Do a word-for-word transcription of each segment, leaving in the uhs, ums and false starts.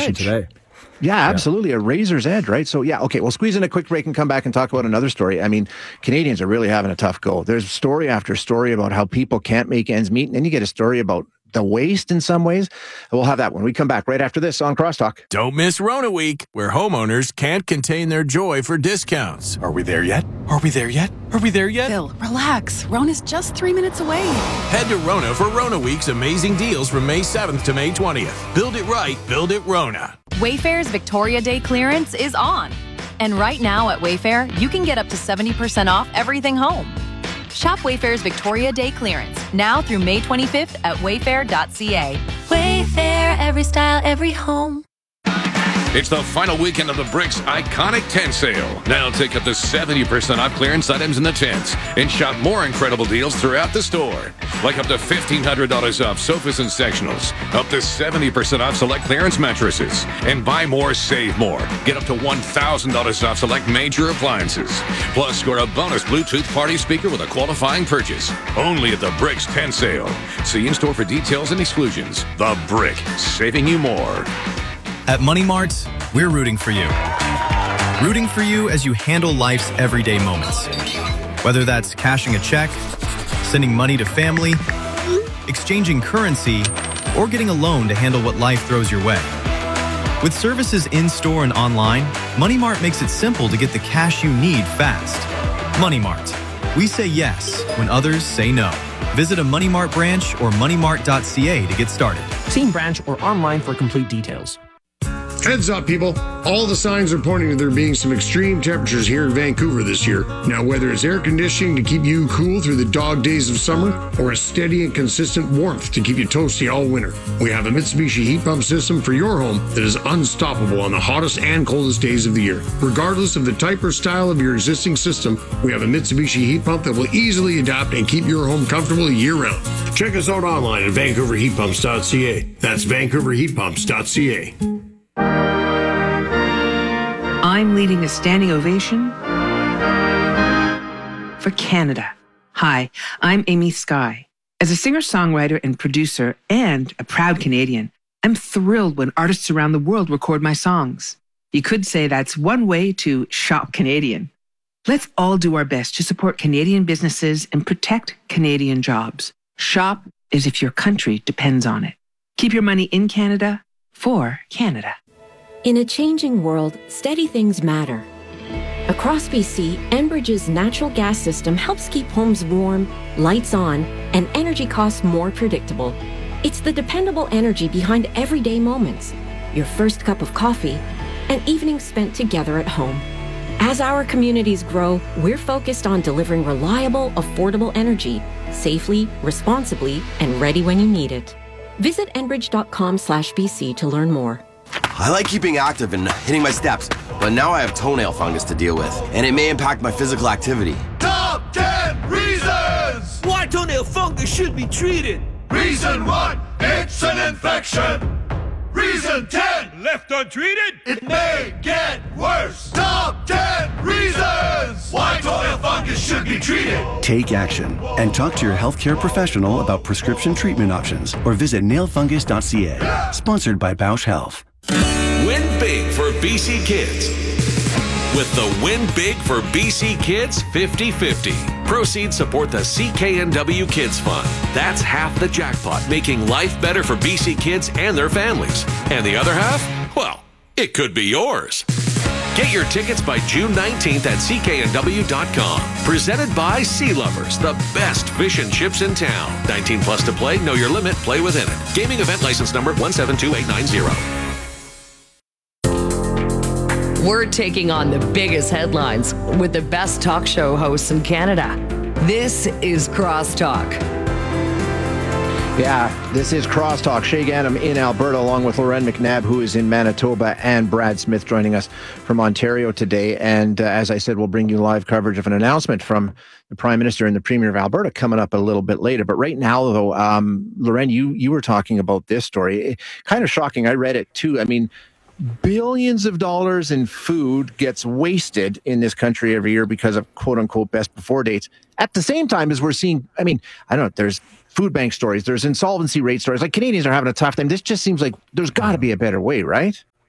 especially edge. today. Yeah, absolutely. Yeah. A razor's edge, right? So, yeah, okay, we'll squeeze in a quick break and come back and talk about another story. I mean, Canadians are really having a tough go. There's story after story about how people can't make ends meet, and then you get a story about the waste in some ways. We'll have that when we come back right after this on Crosstalk. Don't miss Rona Week, where homeowners can't contain their joy for discounts. Are we there yet? Are we there yet? Are we there yet? Phil, relax. Rona's just three minutes away. Head to Rona for Rona Week's amazing deals from May seventh to May twentieth. Build it right, build it Rona. Wayfair's Victoria Day clearance is on. And right now at Wayfair, you can get up to seventy percent off everything home. Shop Wayfair's Victoria Day clearance now through May twenty-fifth at wayfair dot c a. Wayfair, every style, every home. It's the final weekend of the Bricks Iconic Tent Sale. Now take up to seventy percent off clearance items in the tents and shop more incredible deals throughout the store. Like up to fifteen hundred dollars off sofas and sectionals, up to seventy percent off select clearance mattresses, and buy more, save more. Get up to one thousand dollars off select major appliances. Plus, score a bonus Bluetooth party speaker with a qualifying purchase. Only at the Bricks Tent Sale. See in-store for details and exclusions. The Brick, saving you more. At Money Mart, we're rooting for you. Rooting for you as you handle life's everyday moments. Whether that's cashing a check, sending money to family, exchanging currency, or getting a loan to handle what life throws your way. With services in-store and online, Money Mart makes it simple to get the cash you need fast. Money Mart. We say yes when others say no. Visit a Money Mart branch or money mart dot c a to get started. See in branch or online for complete details. Heads up, people. All the signs are pointing to there being some extreme temperatures here in Vancouver this year. Now, whether it's air conditioning to keep you cool through the dog days of summer or a steady and consistent warmth to keep you toasty all winter, we have a Mitsubishi heat pump system for your home that is unstoppable on the hottest and coldest days of the year. Regardless of the type or style of your existing system, we have a Mitsubishi heat pump that will easily adapt and keep your home comfortable year-round. Check us out online at vancouver heat pumps dot c a. That's vancouver heat pumps dot c a. I'm leading a standing ovation for Canada. Hi, I'm Amy Skye. As a singer-songwriter and producer and a proud Canadian, I'm thrilled when artists around the world record my songs. You could say that's one way to shop Canadian. Let's all do our best to support Canadian businesses and protect Canadian jobs. Shop as if your country depends on it. Keep your money in Canada for Canada. In a changing world, steady things matter. Across B C, Enbridge's natural gas system helps keep homes warm, lights on, and energy costs more predictable. It's the dependable energy behind everyday moments, your first cup of coffee, and evenings spent together at home. As our communities grow, we're focused on delivering reliable, affordable energy, safely, responsibly, and ready when you need it. Visit enbridge dot com slash B C to learn more. I like keeping active and hitting my steps, but now I have toenail fungus to deal with, and it may impact my physical activity. Top ten reasons why toenail fungus should be treated. Reason one, it's an infection. Reason ten, left untreated, it may get worse. Top ten reasons why toenail fungus should be treated. Take action and talk to your healthcare professional about prescription treatment options or visit nail fungus dot c a. Sponsored by Bausch Health. Win big for B C Kids with the Win Big for B C Kids fifty fifty. Proceeds support the C K N W Kids Fund. That's half the jackpot, making life better for B C kids and their families. And the other half? Well, it could be yours. Get your tickets by June nineteenth at c k n w dot com. Presented by Sea Lovers, the best fish and chips in town. nineteen plus to play, know your limit, play within it. Gaming event license number one seven two eight nine zero. We're taking on the biggest headlines with the best talk show hosts in Canada. This is Crosstalk. Yeah, this is Crosstalk. Shay Gannam in Alberta, along with Loren McNabb, who is in Manitoba, and Brad Smith joining us from Ontario today. And uh, as I said, we'll bring you live coverage of an announcement from the Prime Minister and the Premier of Alberta coming up a little bit later. But right now, though, um, Loren, you, you were talking about this story. Kind of shocking. I read it, too. I mean, billions of dollars in food gets wasted in this country every year because of quote-unquote best before dates. At the same time as we're seeing, I mean, I don't know, there's food bank stories, there's insolvency rate stories. Like, Canadians are having a tough time. This just seems like there's got to be a better way, right?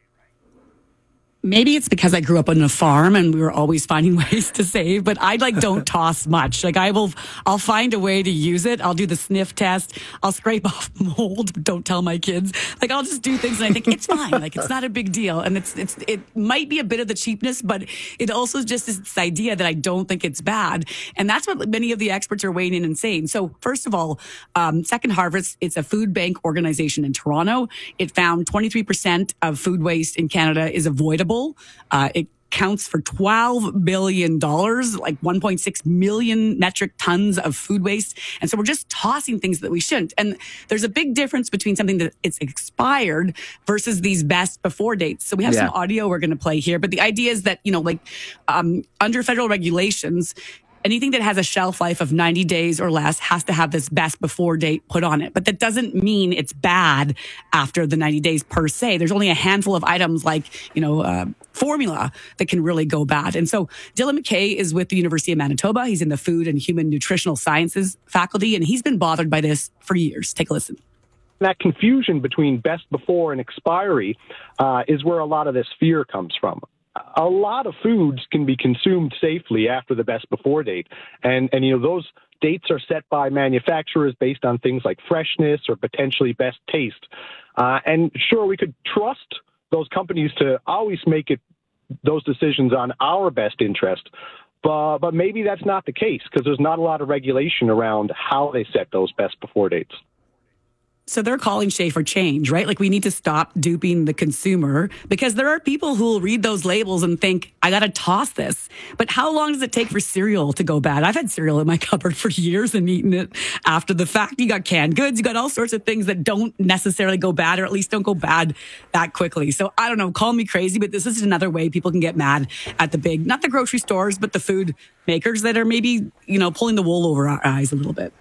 maybe it's because I grew up on a farm and we were always finding ways to save, but I like don't toss much. Like I will, I'll find a way to use it. I'll do the sniff test. I'll scrape off mold. Don't tell my kids. Like I'll just do things and I think it's fine. Like it's not a big deal. And it's, it's, it might be a bit of the cheapness, but it also just is this idea that I don't think it's bad. And that's what many of the experts are weighing in and saying. So first of all, um, Second Harvest, it's a food bank organization in Toronto. It found twenty-three percent of food waste in Canada is avoidable. Uh, it counts for twelve billion dollars, like one point six million metric tons of food waste. And so we're just tossing things that we shouldn't. And there's a big difference between something that it's expired versus these best before dates. So we have yeah. some audio we're going to play here. But the idea is that, you know, like um, under federal regulations, anything that has a shelf life of ninety days or less has to have this best before date put on it. But that doesn't mean it's bad after the ninety days per se. There's only a handful of items like, you know, uh, formula that can really go bad. And so Dylan McKay is with the University of Manitoba. He's in the Food and Human Nutritional Sciences faculty, and he's been bothered by this for years. Take a listen. That confusion between best before and expiry uh, is where a lot of this fear comes from. A lot of foods can be consumed safely after the best before date. And, and, you know, those dates are set by manufacturers based on things like freshness or potentially best taste. Uh, and sure, we could trust those companies to always make it those decisions on our best interest. But, but maybe that's not the case because there's not a lot of regulation around how they set those best before dates. So they're calling Shay for change, right? Like we need to stop duping the consumer because there are people who will read those labels and think, I got to toss this. But how long does it take for cereal to go bad? I've had cereal in my cupboard for years and eaten it after the fact. You got canned goods. You got all sorts of things that don't necessarily go bad or at least don't go bad that quickly. So I don't know, call me crazy, but this is another way people can get mad at the big, not the grocery stores, but the food makers that are maybe, you know, pulling the wool over our eyes a little bit.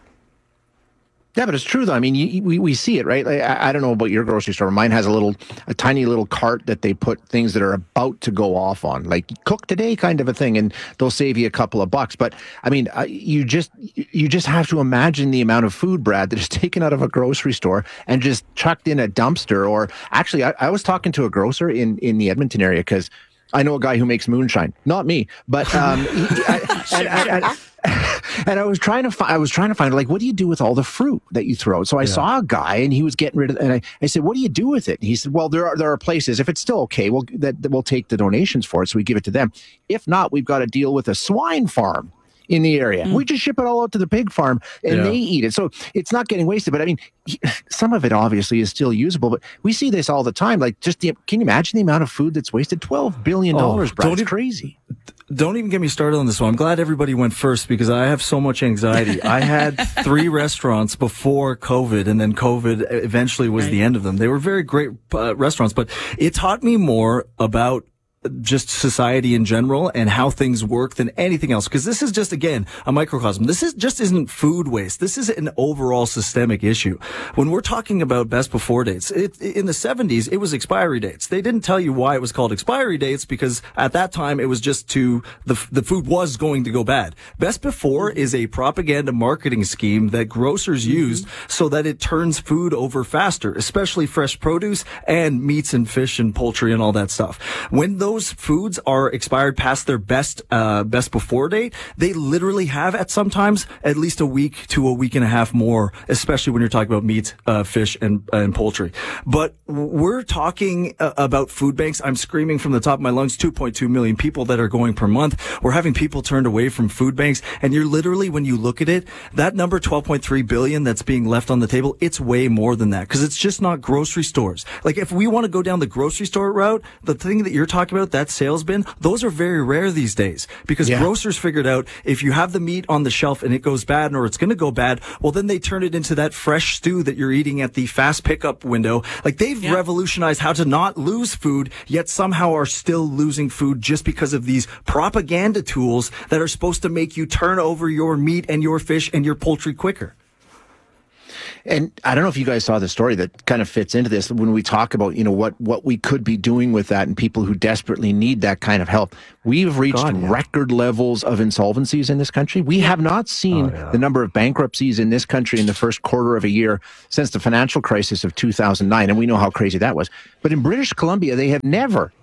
Yeah, but it's true, though. I mean, you, we, we see it, right? Like, I, I don't know about your grocery store. Mine has a little, a tiny little cart that they put things that are about to go off on, like cook today kind of a thing, and they'll save you a couple of bucks. But, I mean, uh, you just you just have to imagine the amount of food, Brad, that is taken out of a grocery store and just chucked in a dumpster. Or actually, I, I was talking to a grocer in, in the Edmonton area because I know a guy who makes moonshine. Not me, but um, he, I, and, and, and, and I was trying to find, I was trying to find, like, what do you do with all the fruit that you throw? So I yeah. saw a guy and he was getting rid of, and I, I said, what do you do with it? And he said, well, there are, there are places, if it's still okay, we'll, that, that we'll take the donations for it. So we give it to them. If not, we've got to deal with a swine farm in the area. Mm. We just ship it all out to the pig farm and yeah. they eat it. So it's not getting wasted. But I mean, some of it obviously is still usable, but we see this all the time. Like, just the, can you imagine the amount of food that's wasted? twelve billion dollars, oh, Brad. It's crazy. Don't even get me started on this one. I'm glad everybody went first because I have so much anxiety. I had three restaurants before COVID, and then COVID eventually was right. the end of them. They were very great uh, restaurants, but it taught me more about just society in general and how things work than anything else. Because this is just, again, a microcosm. This is just isn't food waste. This is an overall systemic issue. When we're talking about best before dates, it, in the seventies, it was expiry dates. They didn't tell you why it was called expiry dates because at that time it was just to, the, the food was going to go bad. Best before is a propaganda marketing scheme that grocers mm-hmm. used so that it turns food over faster, especially fresh produce and meats and fish and poultry and all that stuff. When those Those foods are expired past their best, uh, best before date, they literally have at sometimes at least a week to a week and a half more, especially when you're talking about meat, uh, fish and, and poultry. But we're talking uh, about food banks. I'm screaming from the top of my lungs, two point two million people that are going per month. We're having people turned away from food banks. And you're literally, when you look at it, that number twelve point three billion that's being left on the table, it's way more than that because it's just not grocery stores. Like if we want to go down the grocery store route, the thing that you're talking about, that sales bin, those are very rare these days because yeah. grocers figured out if you have the meat on the shelf and it goes bad or it's going to go bad, well, then they turn it into that fresh stew that you're eating at the fast pickup window. Like they've yeah. revolutionized how to not lose food, yet somehow are still losing food just because of these propaganda tools that are supposed to make you turn over your meat and your fish and your poultry quicker. And I don't know if you guys saw the story that kind of fits into this when we talk about, you know, what, what we could be doing with that and people who desperately need that kind of help. We've reached God, yeah. record levels of insolvencies in this country. We have not seen oh, yeah. the number of bankruptcies in this country in the first quarter of a year since the financial crisis of two thousand nine. And we know how crazy that was. But in British Columbia, they have never,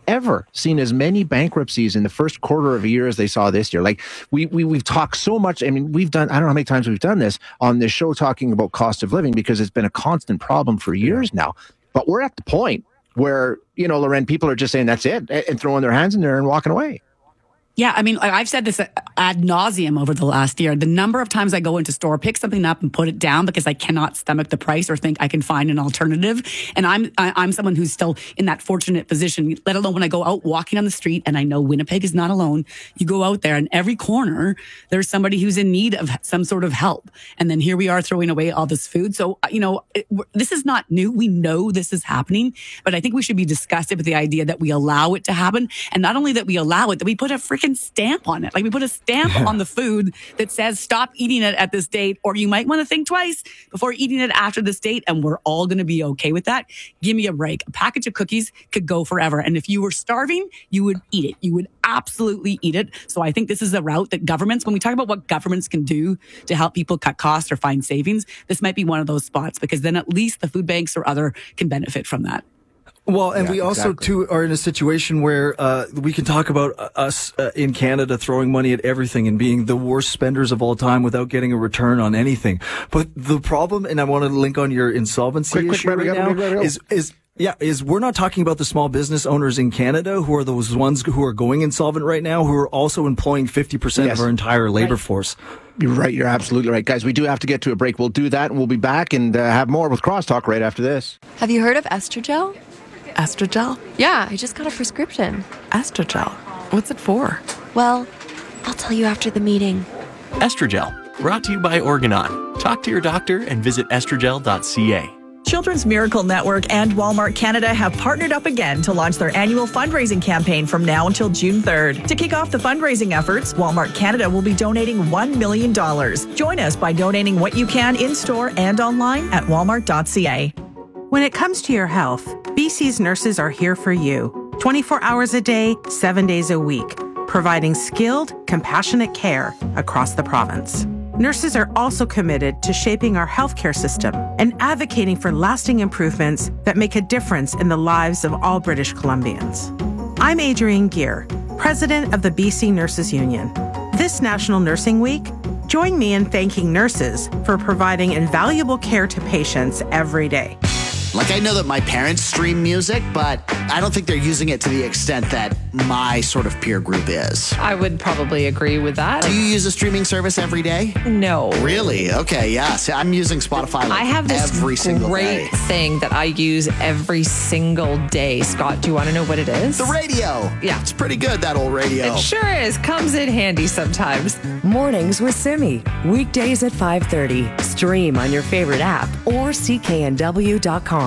ever seen as many bankruptcies in the first quarter of a year as they saw this year. Like we, we, we've talked so much. I mean, we've done, I don't know how many times we've done this on this show talking about cost of living because it's been a constant problem for years now. But we're at the point where, you know, Loren, people are just saying that's it and throwing their hands in there and walking away. Yeah, I mean, I've said this ad nauseum over the last year. The number of times I go into store, pick something up and put it down because I cannot stomach the price or think I can find an alternative. And I'm I'm someone who's still in that fortunate position, let alone when I go out walking on the street, and I know Winnipeg is not alone. You go out there and every corner, there's somebody who's in need of some sort of help. And then here we are throwing away all this food. So, you know, it, this is not new. We know this is happening, but I think we should be disgusted with the idea that we allow it to happen. And not only that we allow it, that we put a freaking stamp on it. Like we put a stamp yeah. on the food that says stop eating it at this date, or you might want to think twice before eating it after this date, and we're all going to be okay with that. Give me a break. A package of cookies could go forever. And if you were starving, you would eat it. You would absolutely eat it. So I think this is a route that governments, when we talk about what governments can do to help people cut costs or find savings, this might be one of those spots, because then at least the food banks or other can benefit from that. Well, and yeah, we also, exactly. too, are in a situation where uh, we can talk about us uh, in Canada throwing money at everything and being the worst spenders of all time without getting a return on anything. But the problem, and I want to link on your insolvency quick, issue quick, right go, now, go, go, go. is is yeah, is we're not talking about the small business owners in Canada who are those ones who are going insolvent right now, who are also employing fifty percent yes. of our entire labor right. force. You're right. You're absolutely right. Guys, we do have to get to a break. We'll do that, and we'll be back and uh, have more with Crosstalk right after this. Have you heard of Estrogel? Estrogel? Yeah, I just got a prescription. Estrogel? What's it for? Well, I'll tell you after the meeting. Estrogel, brought to you by Organon. Talk to your doctor and visit estrogel dot c a. Children's Miracle Network and Walmart Canada have partnered up again to launch their annual fundraising campaign from now until June third. To kick off the fundraising efforts, Walmart Canada will be donating one million dollars. Join us by donating what you can in-store and online at walmart dot c a. When it comes to your health, B C's nurses are here for you, twenty-four hours a day, seven days a week, providing skilled, compassionate care across the province. Nurses are also committed to shaping our healthcare system and advocating for lasting improvements that make a difference in the lives of all British Columbians. I'm Adrienne Gear, president of the B C Nurses Union. This National Nursing Week, join me in thanking nurses for providing invaluable care to patients every day. Like, I know that my parents stream music, but I don't think they're using it to the extent that my sort of peer group is. I would probably agree with that. Do you use a streaming service every day? No. Really? Okay, yeah. See, I'm using Spotify like I have this every single great day. thing that I use every single day. Scott, do you want to know what it is? The radio. Yeah. It's pretty good, that old radio. It sure is. Comes in handy sometimes. Mornings with Simi. Weekdays at five thirty. Stream on your favorite app or c k n w dot com.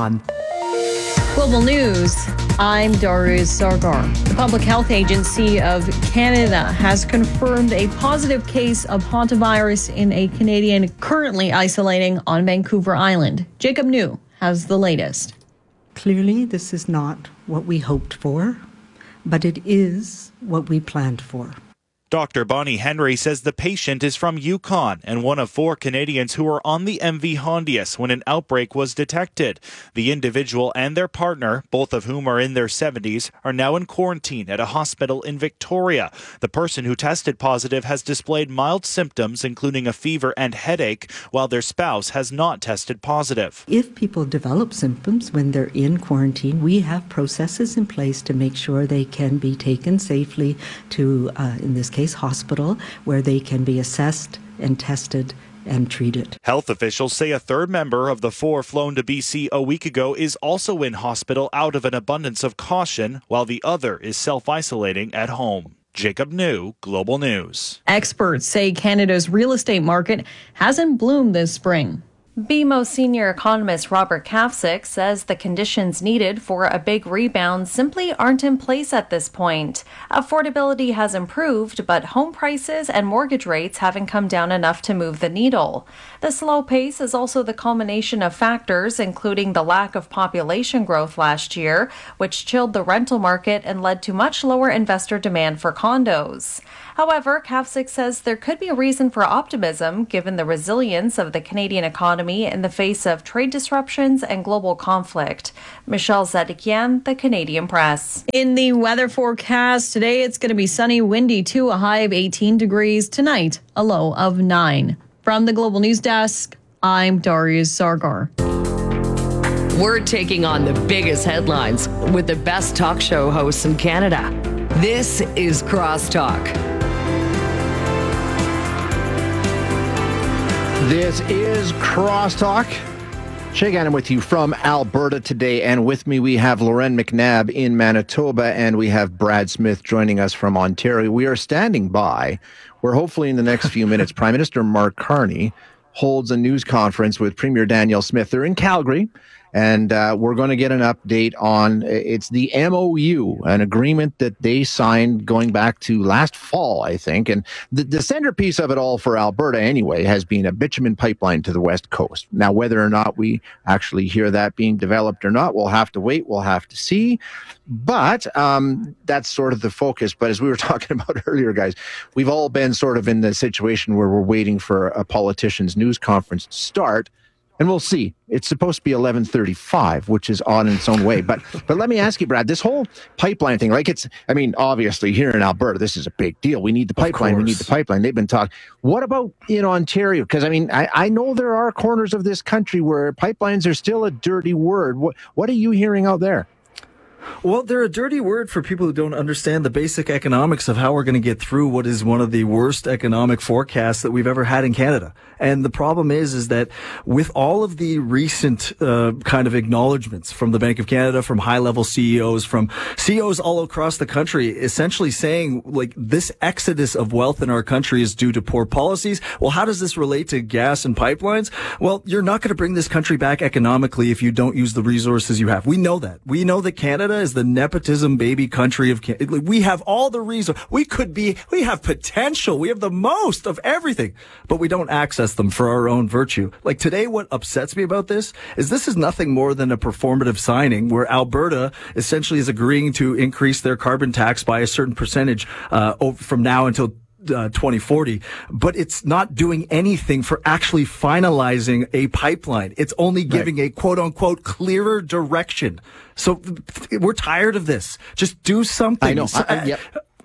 Global News, I'm Doris Sargar. The Public Health Agency of Canada has confirmed a positive case of hantavirus in a Canadian currently isolating on Vancouver Island. Jacob New has the latest. Clearly, this is not what we hoped for, but it is what we planned for. Doctor Bonnie Henry says the patient is from Yukon and one of four Canadians who were on the M V Hondius when an outbreak was detected. The individual and their partner, both of whom are in their seventies, are now in quarantine at a hospital in Victoria. The person who tested positive has displayed mild symptoms, including a fever and headache, while their spouse has not tested positive. If people develop symptoms when they're in quarantine, we have processes in place to make sure they can be taken safely to, uh, in this case, hospital, where they can be assessed and tested and treated. Health officials say a third member of the four flown to B C a week ago is also in hospital out of an abundance of caution, while the other is self-isolating at home. Jacob New, Global News. Experts say Canada's real estate market hasn't bloomed this spring. B M O senior economist Robert Kafsick says the conditions needed for a big rebound simply aren't in place at this point. Affordability has improved, but home prices and mortgage rates haven't come down enough to move the needle. The slow pace is also the culmination of factors, including the lack of population growth last year, which chilled the rental market and led to much lower investor demand for condos. However, Kafsick says there could be a reason for optimism given the resilience of the Canadian economy economy in the face of trade disruptions and global conflict. Michelle Zedekian, The Canadian Press. In the weather forecast today, it's going to be sunny, windy too, a high of eighteen degrees. Tonight, a low of nine. From the Global News Desk, I'm Darius Sargar. We're taking on the biggest headlines with the best talk show hosts in Canada. This is Crosstalk. This is Crosstalk. Shay Gannon with you from Alberta today, and with me we have Lauren McNabb in Manitoba, and we have Brad Smith joining us from Ontario. We are standing by where hopefully in the next few minutes Prime Minister Mark Carney holds a news conference with Premier Danielle Smith. They're in Calgary. And uh, we're going to get an update on, it's the M O U, an agreement that they signed going back to last fall, I think. And the, the centerpiece of it all for Alberta anyway has been a bitumen pipeline to the West Coast. Now, whether or not we actually hear that being developed or not, we'll have to wait. We'll have to see. But um, that's sort of the focus. But as we were talking about earlier, guys, we've all been sort of in the situation where we're waiting for a politician's news conference to start. And we'll see. It's supposed to be eleven thirty-five, which is odd in its own way. But but let me ask you, Brad, this whole pipeline thing, like it's, I mean, obviously here in Alberta, this is a big deal. We need the pipeline. We need the pipeline. They've been talking. What about in Ontario? Because, I mean, I, I know there are corners of this country where pipelines are still a dirty word. What, what are you hearing out there? Well, they're a dirty word for people who don't understand the basic economics of how we're going to get through what is one of the worst economic forecasts that we've ever had in Canada. And the problem is, is that with all of the recent uh, kind of acknowledgments from the Bank of Canada, from high-level C E Os, from C E Os all across the country, essentially saying, like, this exodus of wealth in our country is due to poor policies. Well, how does this relate to gas and pipelines? Well, you're not going to bring this country back economically if you don't use the resources you have. We know that. We know that Canada is the nepotism baby country of Canada. We have all the resources. We could be, we have potential. We have the most of everything, but we don't access them for our own virtue. Like today, what upsets me about this is this is nothing more than a performative signing where Alberta essentially is agreeing to increase their carbon tax by a certain percentage uh, from now until Uh, twenty forty, but it's not doing anything for actually finalizing a pipeline. It's only giving right. a quote unquote clearer direction. So we're tired of this. Just do something. I know. So, I, I, yep.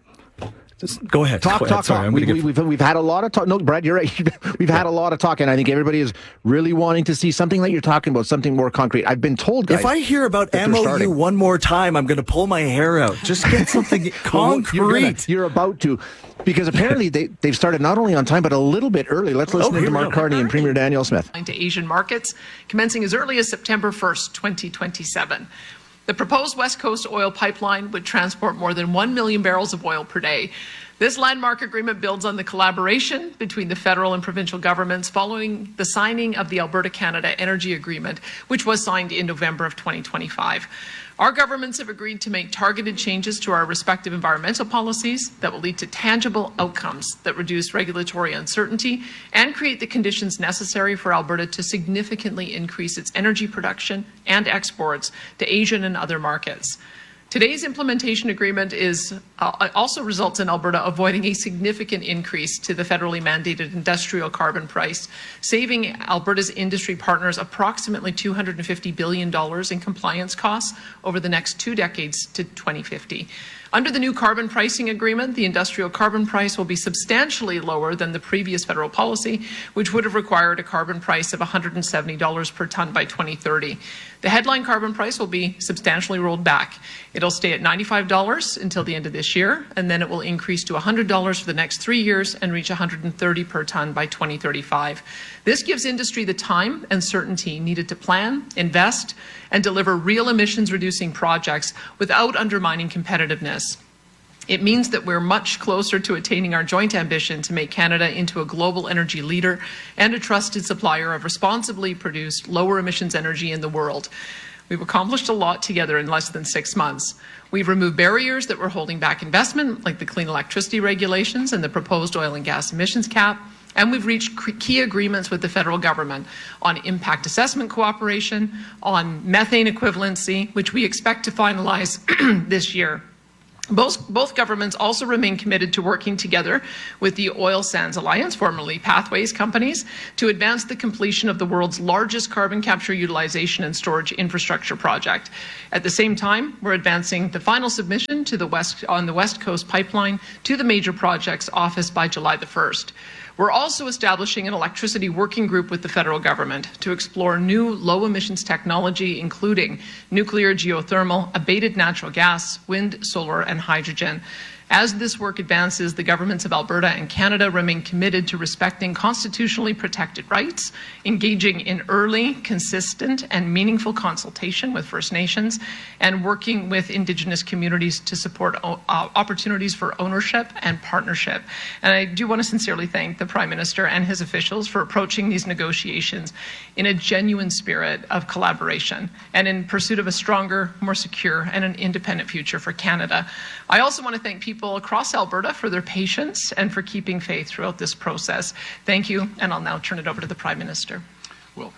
Just go ahead. Talk, go ahead. talk, Sorry, talk. We, get... we've, we've had a lot of talk. No, Brad, you're right. We've had a lot of talk, and I think everybody is really wanting to see something that you're talking about, something more concrete. I've been told, guys, if I hear about M O U one more time, I'm going to pull my hair out. Just get something concrete. Well, you're, gonna, you're about to, because apparently they, they've started not only on time, but a little bit early. Let's listen oh, to Mark Carney and Premier Danielle Smith. To Asian markets, commencing as early as September first, twenty twenty-seven. The proposed West Coast oil pipeline would transport more than one million barrels of oil per day. This landmark agreement builds on the collaboration between the federal and provincial governments following the signing of the Alberta-Canada Energy Agreement, which was signed in November of twenty twenty-five. Our governments have agreed to make targeted changes to our respective environmental policies that will lead to tangible outcomes that reduce regulatory uncertainty and create the conditions necessary for Alberta to significantly increase its energy production and exports to Asian and other markets. Today's implementation agreement is uh, also results in Alberta avoiding a significant increase to the federally mandated industrial carbon price, saving Alberta's industry partners approximately two hundred fifty billion dollars in compliance costs over the next two decades to twenty fifty. Under the new carbon pricing agreement, the industrial carbon price will be substantially lower than the previous federal policy, which would have required a carbon price of one hundred seventy dollars per tonne by twenty thirty. The headline carbon price will be substantially rolled back. It'll stay at ninety-five dollars until the end of this year, and then it will increase to one hundred dollars for the next three years and reach one hundred thirty dollars per tonne by twenty thirty-five. This gives industry the time and certainty needed to plan, invest, and deliver real emissions-reducing projects without undermining competitiveness. It means that we're much closer to attaining our joint ambition to make Canada into a global energy leader and a trusted supplier of responsibly produced, lower emissions energy in the world. We've accomplished a lot together in less than six months. We've removed barriers that were holding back investment, like the clean electricity regulations and the proposed oil and gas emissions cap. And we've reached key agreements with the federal government on impact assessment cooperation, on methane equivalency, which we expect to finalize this year. Both, both governments also remain committed to working together with the Oil Sands Alliance, formerly Pathways companies, to advance the completion of the world's largest carbon capture, utilization and storage infrastructure project. At the same time, we're advancing the final submission to the West, on the West Coast Pipeline to the Major Projects Office by July the first. We're also establishing an electricity working group with the federal government to explore new low-emissions technology, including nuclear, geothermal, abated natural gas, wind, solar, and hydrogen. As this work advances, the governments of Alberta and Canada remain committed to respecting constitutionally protected rights, engaging in early, consistent, and meaningful consultation with First Nations, and working with Indigenous communities to support uh, opportunities for ownership and partnership. And I do want to sincerely thank the Prime Minister and his officials for approaching these negotiations in a genuine spirit of collaboration and in pursuit of a stronger, more secure, and an independent future for Canada. I also want to thank people across Alberta for their patience and for keeping faith throughout this process. Thank you, and I'll now turn it over to the Prime Minister. Well,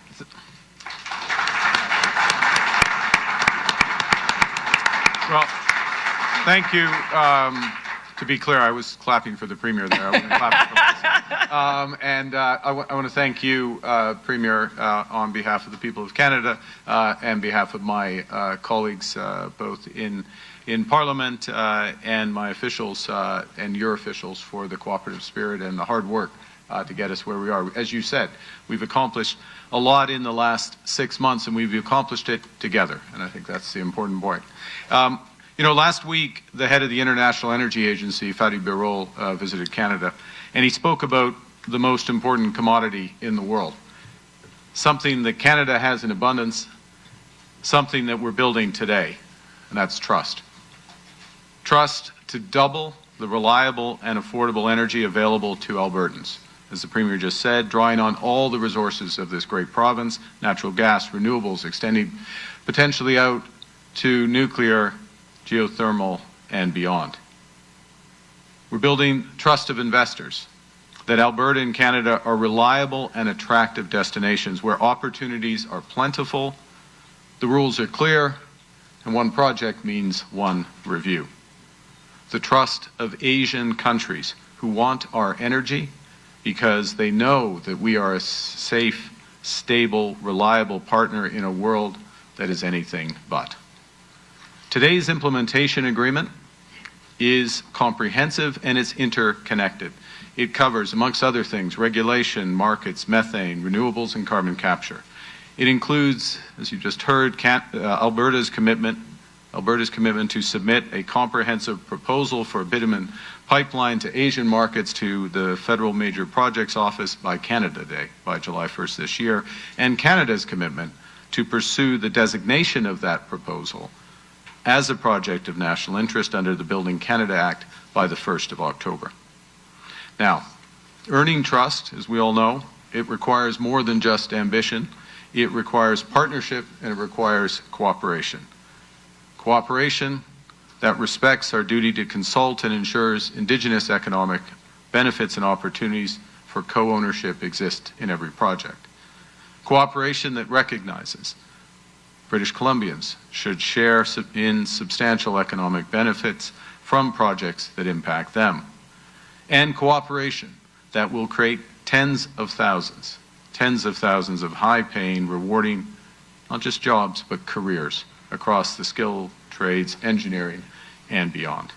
well thank you. Um, to be clear, I was clapping for the Premier there. I wasn't clapping for myself. Um, and uh, I, w- I want to thank you, uh, Premier, uh, on behalf of the people of Canada uh, and behalf of my uh, colleagues, uh, both in in Parliament uh, and my officials uh, and your officials for the cooperative spirit and the hard work uh, to get us where we are. As you said, we've accomplished a lot in the last six months, and we've accomplished it together, and I think that's the important point. Um, you know, last week, the head of the International Energy Agency, Fatih Birol, uh, visited Canada, and he spoke about the most important commodity in the world, something that Canada has in abundance, something that we're building today, and that's trust. Trust to double the reliable and affordable energy available to Albertans. As the Premier just said, drawing on all the resources of this great province, natural gas, renewables, extending potentially out to nuclear, geothermal, and beyond. We're building trust of investors, that Alberta and Canada are reliable and attractive destinations where opportunities are plentiful, the rules are clear, and one project means one review. The trust of Asian countries who want our energy because they know that we are a safe, stable, reliable partner in a world that is anything but. Today's implementation agreement is comprehensive and it's interconnected. It covers, amongst other things, regulation, markets, methane, renewables, and carbon capture. It includes, as you just heard, Can- uh, Alberta's commitment Alberta's commitment to submit a comprehensive proposal for a bitumen pipeline to Asian markets to the Federal Major Projects Office by Canada Day, by July first this year, and Canada's commitment to pursue the designation of that proposal as a project of national interest under the Building Canada Act by the first of October. Now, earning trust, as we all know, it requires more than just ambition. It requires partnership and it requires cooperation. Cooperation that respects our duty to consult and ensures Indigenous economic benefits and opportunities for co-ownership exist in every project. Cooperation that recognizes British Columbians should share in substantial economic benefits from projects that impact them. And cooperation that will create tens of thousands, tens of thousands of high-paying, rewarding, not just jobs, but careers across the skilled trades, engineering, and beyond.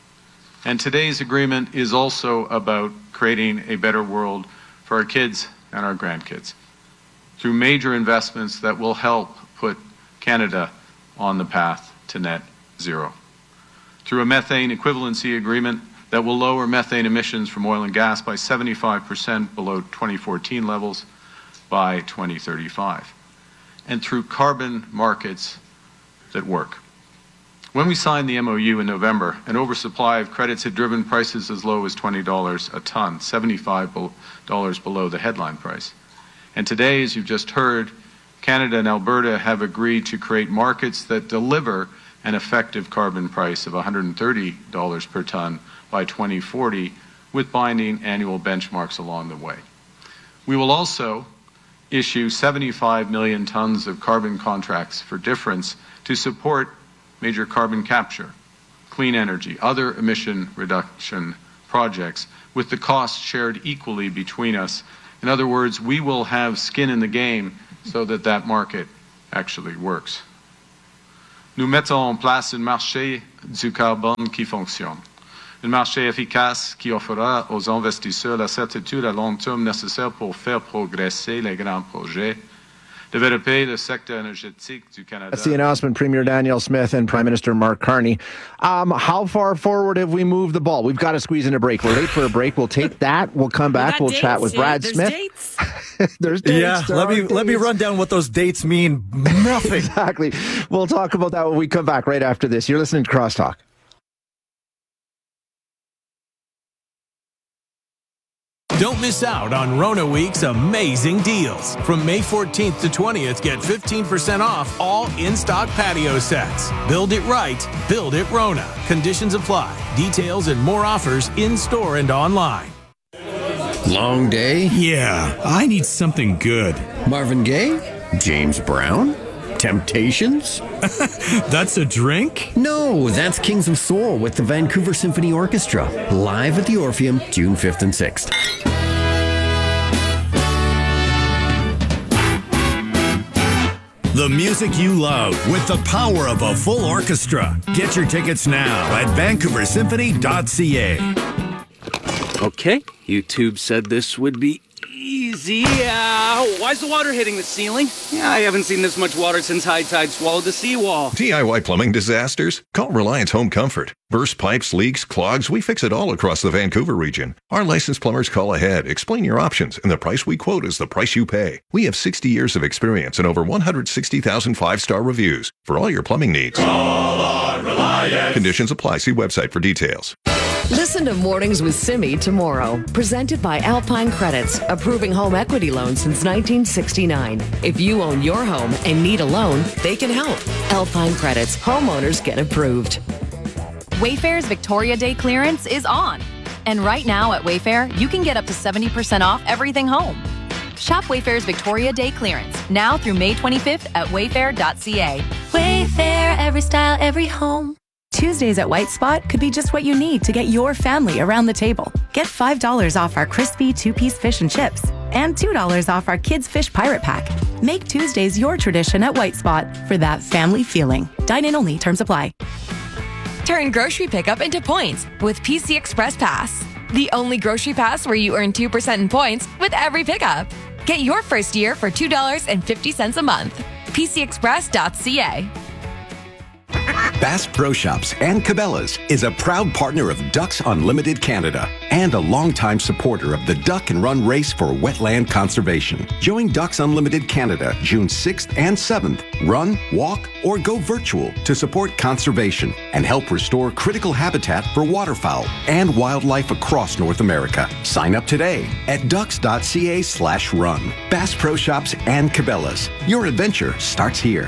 And today's agreement is also about creating a better world for our kids and our grandkids through major investments that will help put Canada on the path to net zero. Through a methane equivalency agreement that will lower methane emissions from oil and gas by seventy-five percent below twenty fourteen levels by twenty thirty-five. And through carbon markets that work. When we signed the M O U in November, an oversupply of credits had driven prices as low as twenty dollars a ton, seventy-five dollars below the headline price. And today, as you've just heard, Canada and Alberta have agreed to create markets that deliver an effective carbon price of one hundred thirty dollars per ton by twenty forty, with binding annual benchmarks along the way. We will also issue seventy-five million tons of carbon contracts for difference to support major carbon capture, clean energy, other emission reduction projects, with the cost shared equally between us. In other words, we will have skin in the game so that that market actually works. Nous mettons en place un marché du carbone qui fonctionne. Un marché efficace qui offrira aux investisseurs la certitude à long terme nécessaire pour faire progresser les grands projets. Développer le secteur énergétique du Canada. That's the announcement, Premier Danielle Smith and Prime Minister Mark Carney. Um, how far forward have we moved the ball? We've got to squeeze in a break. We're late for a break. We'll take that. We'll come back. We'll dates, chat with yeah, Brad there's Smith. Dates. There's dates. Yeah, There let are me dates. let me run down what those dates mean. Nothing. Exactly. We'll talk about that when we come back right after this. You're listening to Crosstalk. Don't miss out on Rona Week's amazing deals. From May fourteenth to twentieth, get fifteen percent off all in-stock patio sets. Build it right, build it Rona. Conditions apply. Details and more offers in-store and online. Long day? Yeah, I need something good. Marvin Gaye? James Brown? Temptations? That's a drink? No, that's Kings of Soul with the Vancouver Symphony Orchestra. Live at the Orpheum, June fifth and sixth. The music you love with the power of a full orchestra. Get your tickets now at vancouver symphony dot c a. Okay, YouTube said this would be easy. Uh, why's the water hitting the ceiling? Yeah, I haven't seen this much water since high tide swallowed the seawall. D I Y plumbing disasters? Call Reliance Home Comfort. Burst pipes, leaks, clogs, we fix it all across the Vancouver region. Our licensed plumbers call ahead, explain your options, and the price we quote is the price you pay. We have sixty years of experience and over one hundred sixty thousand five-star reviews for all your plumbing needs. Call on Reliance. Conditions apply. See website for details. Listen to Mornings with Simi tomorrow. Presented by Alpine Credits, approving home equity loans since nineteen sixty-nine. If you own your home and need a loan, they can help. Alpine Credits, homeowners get approved. Wayfair's Victoria Day clearance is on. And right now at Wayfair, you can get up to seventy percent off everything home. Shop Wayfair's Victoria Day clearance now through May twenty-fifth at wayfair dot c a. Wayfair, every style, every home. Tuesdays at White Spot could be just what you need to get your family around the table. Get five dollars off our crispy two-piece fish and chips and two dollars off our Kids Fish Pirate Pack. Make Tuesdays your tradition at White Spot for that family feeling. Dine-in only. Terms apply. Turn grocery pickup into points with P C Express Pass. The only grocery pass where you earn two percent in points with every pickup. Get your first year for two dollars and fifty cents a month. p c express dot c a. Bass Pro Shops and Cabela's is a proud partner of Ducks Unlimited Canada and a longtime supporter of the Duck and Run Race for Wetland Conservation. Join Ducks Unlimited Canada June sixth and seventh. Run, walk, or go virtual to support conservation and help restore critical habitat for waterfowl and wildlife across North America. Sign up today at ducks dot c a slash run. Bass Pro Shops and Cabela's. Your adventure starts here.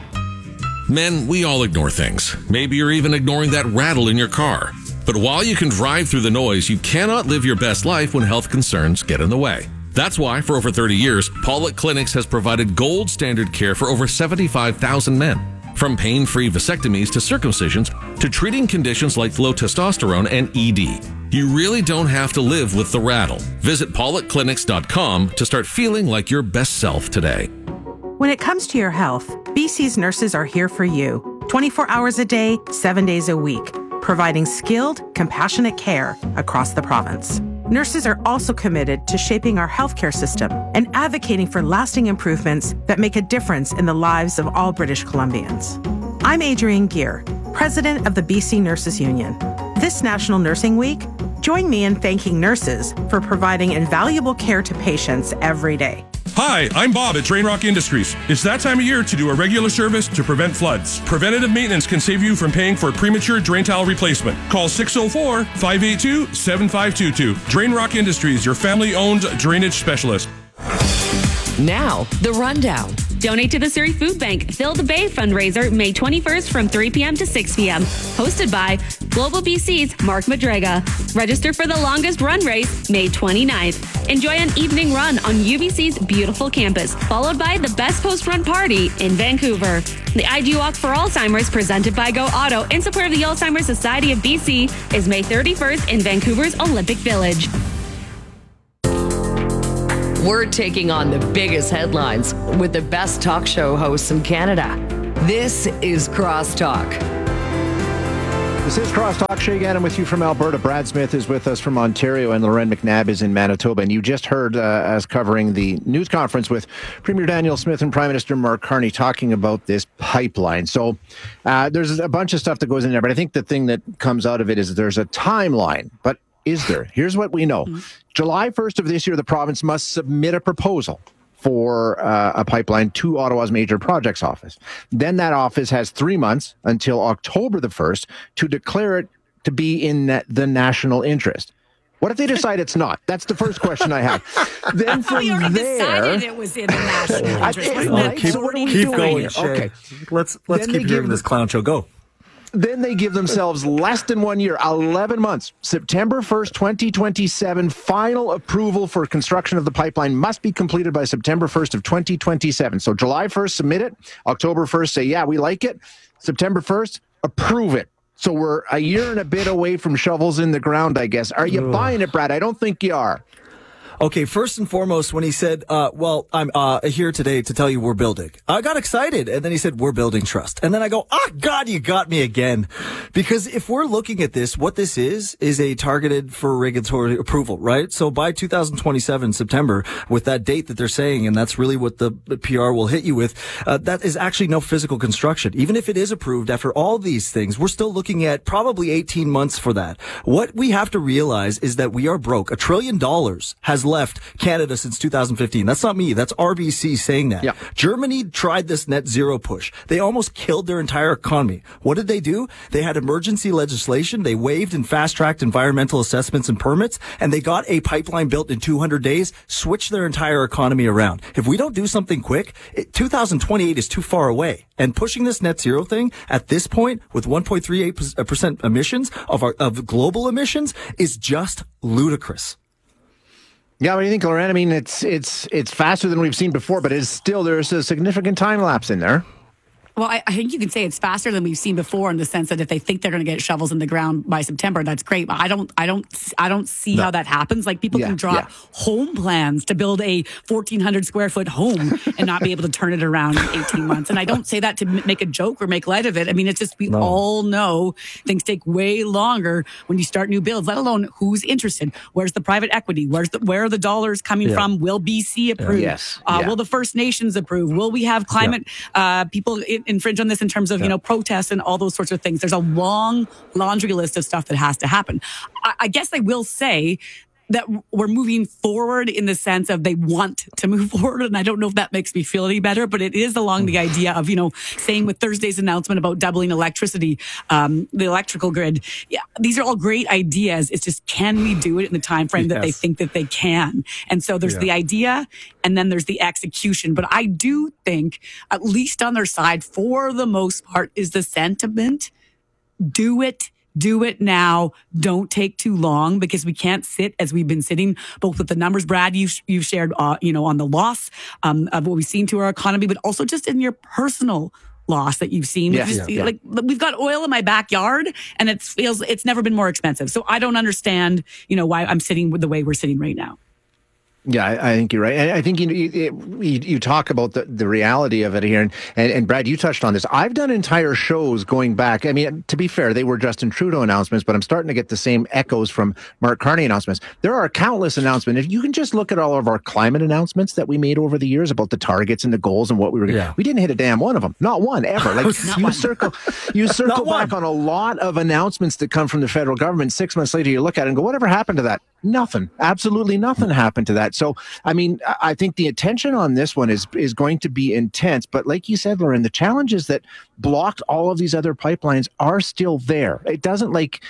Men, we all ignore things. Maybe you're even ignoring that rattle in your car. But while you can drive through the noise, you cannot live your best life when health concerns get in the way. That's why, for over thirty years, Pollock Clinics has provided gold standard care for over seventy-five thousand men. From pain-free vasectomies to circumcisions to treating conditions like low testosterone and E D. You really don't have to live with the rattle. Visit pollock clinics dot com to start feeling like your best self today. When it comes to your health, B C's nurses are here for you, twenty-four hours a day, seven days a week, providing skilled, compassionate care across the province. Nurses are also committed to shaping our healthcare system and advocating for lasting improvements that make a difference in the lives of all British Columbians. I'm Adrienne Gear, president of the B C Nurses Union. This National Nursing Week, join me in thanking nurses for providing invaluable care to patients every day. Hi, I'm Bob at Drain Rock Industries. It's that time of year to do a regular service to prevent floods. Preventative maintenance can save you from paying for premature drain tile replacement. Call six oh four, five eight two, seven five two two. Drain Rock Industries, your family-owned drainage specialist. Now, the rundown Donate to the Surrey Food Bank Fill the Bay fundraiser May twenty-first from three p.m. to six p.m. Hosted by Global B C's Mark Madrega. Register for the longest run race May twenty-ninth. Enjoy an evening run on U B C's beautiful campus, followed by the best post-run party in Vancouver. The I D Walk for Alzheimer's, presented by Go Auto in support of the Alzheimer's Society of B C, is May thirty-first in Vancouver's Olympic Village. We're taking on the biggest headlines with the best talk show hosts in Canada. This is Crosstalk. This is Crosstalk. Shay Gannon with you from Alberta. Brad Smith is with us from Ontario, and Loren McNabb is in Manitoba. And you just heard uh, us covering the news conference with Premier Danielle Smith and Prime Minister Mark Carney talking about this pipeline. So uh, there's a bunch of stuff that goes in there, but I think the thing that comes out of it is there's a timeline. But is there? Here's what we know. Mm-hmm. July first of this year, the province must submit a proposal for uh, a pipeline to Ottawa's Major Projects Office. Then that office has three months until October the first to declare it to be in na- the national interest. What if they decide it's not? That's the first question I have. Then from we already there, decided it was in the national interest. I, Oh, right? keep So what are we keep doing going, here? Shay. Okay. Let's let's Then keep they hearing give- this clown show. Go. Then they give themselves less than one year, eleven months. September first, twenty twenty-seven, final approval for construction of the pipeline must be completed by September first of twenty twenty-seven. So July first, submit it. October first, say, yeah, we like it. September first, approve it. So we're a year and a bit away from shovels in the ground, I guess. Are you Ugh. buying it, Brad? I don't think you are. Okay, first and foremost, when he said, uh, well, I'm uh, here today to tell you we're building, I got excited. And then he said, we're building trust. And then I go, ah, God, you got me again. Because if we're looking at this, what this is, is a targeted for regulatory approval, right? So by two thousand twenty-seven, September, with that date that they're saying, and that's really what the P R will hit you with, uh, that is actually no physical construction. Even if it is approved after all these things, we're still looking at probably eighteen months for that. What we have to realize is that we are broke. A trillion dollars has left Canada since two thousand fifteen. That's not me. That's R B C saying that. Yeah. Germany tried this net zero push. They almost killed their entire economy. What did they do? They had emergency legislation. They waived and fast-tracked environmental assessments and permits, and they got a pipeline built in two hundred days, switched their entire economy around. If we don't do something quick, it, two thousand twenty-eight is too far away. And pushing this net zero thing at this point with one point three eight percent emissions of our, of global emissions is just ludicrous. Yeah, what do you think, Loren? I mean, it's it's it's faster than we've seen before, but it's still, there's a significant time lapse in there. Well, I, I think you can say it's faster than we've seen before in the sense that if they think they're going to get shovels in the ground by September, that's great. But I don't, I don't, I don't see No. how that happens. Like people Yeah, can draw yeah. home plans to build a fourteen hundred square foot home and not be able to turn it around in eighteen months. And I don't say that to m- make a joke or make light of it. I mean, it's just we No. all know things take way longer when you start new builds. Let alone who's interested. Where's the private equity? Where's the where are the dollars coming Yeah. from? Will B C approve? Yes. Uh, Yeah. Will the First Nations approve? Will we have climate uh, people in- infringe on this in terms of, you know, protests and all those sorts of things? There's a long laundry list of stuff that has to happen. I, I guess I will say that we're moving forward in the sense of they want to move forward. And I don't know if that makes me feel any better, but it is along the idea of, you know, saying with Thursday's announcement about doubling electricity, um, the electrical grid. Yeah, these are all great ideas. It's just, can we do it in the time frame that they Yes. think that they can? And so there's Yeah. the idea and then there's the execution. But I do think, at least on their side, for the most part, is the sentiment, do it. Do it now. Don't take too long, because we can't sit as we've been sitting, both with the numbers, Brad, you've, you've shared, uh, you know, on the loss um, of what we've seen to our economy, but also just in your personal loss that you've seen. Yes. We've just, Yeah, yeah. Like we've got oil in my backyard and it feels, it's never been more expensive. So I don't understand, you know, why I'm sitting with the way we're sitting right now. Yeah, I, I think you're right. And I think you, you you you talk about the, the reality of it here, and, and and Brad, you touched on this. I've done entire shows going back. I mean, to be fair, they were Justin Trudeau announcements, but I'm starting to get the same echoes from Mark Carney announcements. There are countless announcements. If you can just look at all of our climate announcements that we made over the years about the targets and the goals and what we were going Yeah. we didn't hit a damn one of them. Not one ever. Like Not you one. circle you circle Not back one. on a lot of announcements that come from the federal government. Six months later, you look at it and go, whatever happened to that? Nothing. Absolutely nothing happened to that. So, I mean, I I think the attention on this one is is going to be intense. But like you said, Lauren, the challenges that blocked all of these other pipelines are still there. It doesn't like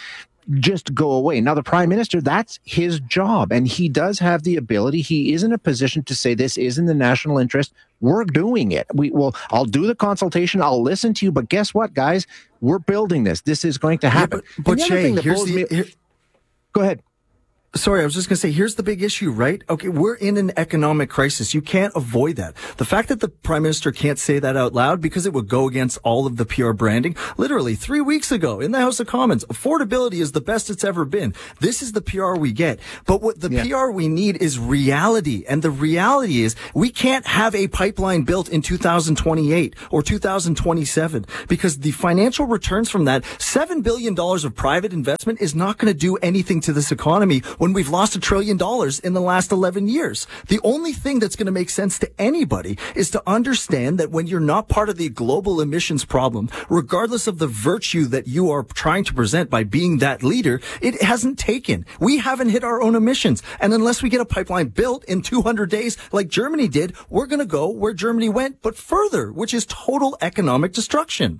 just go away. Now, the Prime Minister, that's his job, and he does have the ability. He is in a position to say this is in the national interest. We're doing it. We will. I'll do the consultation. I'll listen to you. But guess what, guys? We're building this. This is going to happen. Yeah, but but Shay, here's the. Me, here, go ahead. Sorry, I was just going to say, here's the big issue, right? Okay, we're in an economic crisis. You can't avoid that. The fact that the Prime Minister can't say that out loud because it would go against all of the P R branding. Literally, three weeks ago in the House of Commons, affordability is the best it's ever been. This is the P R we get. But what the yeah. P R we need is reality. And the reality is we can't have a pipeline built in two thousand twenty-eight or two thousand twenty-seven because the financial returns from that, seven billion dollars of private investment is not going to do anything to this economy when we've lost a trillion dollars in the last eleven years. The only thing that's going to make sense to anybody is to understand that when you're not part of the global emissions problem, regardless of the virtue that you are trying to present by being that leader, it hasn't taken. We haven't hit our own emissions. And unless we get a pipeline built in two hundred days like Germany did, we're going to go where Germany went, but further, which is total economic destruction.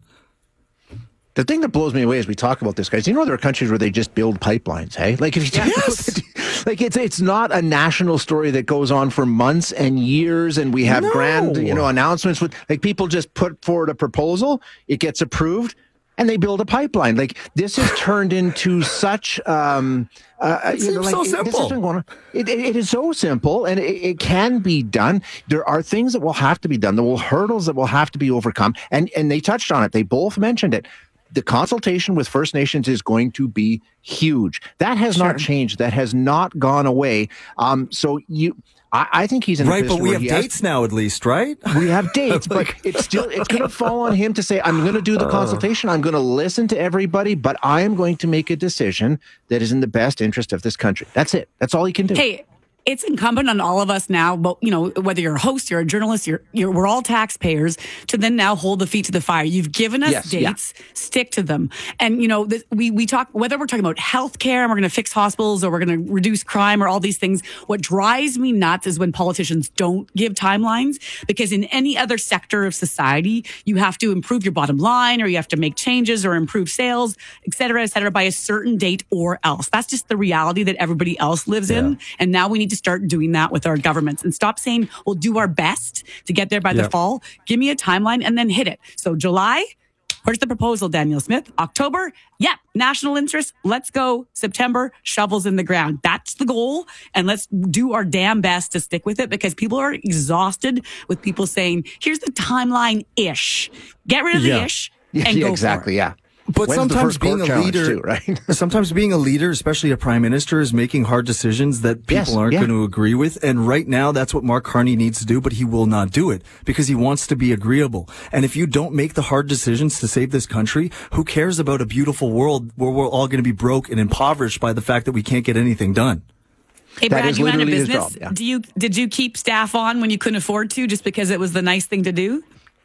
The thing that blows me away as we talk about this, guys, you know there are countries where they just build pipelines, hey? Like if you talk yes. about, like it's it's not a national story that goes on for months and years, and we have no. grand, you know, announcements with like people just put forward a proposal, it gets approved, and they build a pipeline. Like this has turned into such um uh, it you know, seems like, so it, simple. This has been going on. It, it, it is so simple, and it, it can be done. There are things that will have to be done. There will hurdles that will have to be overcome, and and they touched on it. They both mentioned it. The consultation with First Nations is going to be huge. That has sure. not changed. That has not gone away. Um, so you, I, I think he's in right, a but we have has, dates now, at least, right? We have dates, but like, it's still it's going to fall on him to say, "I'm going to do the consultation. I'm going to listen to everybody, but I am going to make a decision that is in the best interest of this country." That's it. That's all he can do. Hey. It's incumbent on all of us now, but you know, whether you're a host, you're a journalist, you're, you're we're all taxpayers, to then now hold the feet to the fire. You've given us yes, dates, yeah. stick to them. And you know, this, we we talk whether we're talking about healthcare and we're going to fix hospitals or we're going to reduce crime or all these things. What drives me nuts is when politicians don't give timelines, because in any other sector of society, you have to improve your bottom line or you have to make changes or improve sales, et cetera, et cetera, by a certain date or else. That's just the reality that everybody else lives yeah. in. And now we need to start doing that with our governments and stop saying we'll do our best to get there by yep. the fall. Give me a timeline and then hit it. So July, where's the proposal, Danielle Smith? October, yeah, national interest. Let's go. September, shovels in the ground. That's the goal. And let's do our damn best to stick with it, because people are exhausted with people saying, here's the timeline-ish. Get rid of yeah. the ish yeah, and yeah, go exactly, for it. yeah. But When's sometimes being a leader, too, right? sometimes being a leader, especially a prime minister, is making hard decisions that people yes, aren't yeah. going to agree with. And right now, that's what Mark Carney needs to do, but he will not do it because he wants to be agreeable. And if you don't make the hard decisions to save this country, who cares about a beautiful world where we're all going to be broke and impoverished by the fact that we can't get anything done? Hey, Brad, that you ran a his business. job, yeah. Do you did you keep staff on when you couldn't afford to, just because it was the nice thing to do?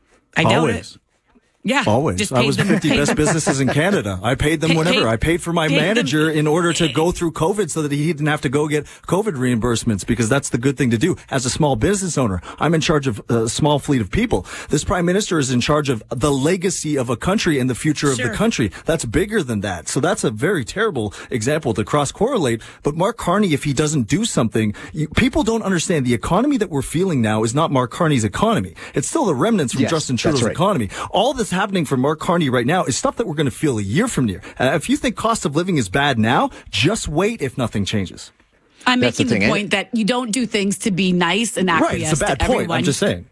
I doubt Always. it. Yeah, always. Just I was them, fifty best businesses in Canada. I paid them Pay, whenever. pay, I paid for my manager them. in order to go through COVID so that he didn't have to go get COVID reimbursements, because that's the good thing to do. As a small business owner, I'm in charge of a small fleet of people. This prime minister is in charge of the legacy of a country and the future sure. of the country. That's bigger than that. So that's a very terrible example to cross correlate. But Mark Carney, if he doesn't do something, you, people don't understand the economy that we're feeling now is not Mark Carney's economy. It's still the remnants from yes, Justin Trudeau's right. economy. All that's happening for Mark Carney right now is stuff that we're going to feel a year from now. Uh, if you think cost of living is bad now, just wait if nothing changes. I'm That's making the, the, thing, point eh? that you don't do things to be nice and acquiesce right, it's a bad to point. everyone. I'm just saying.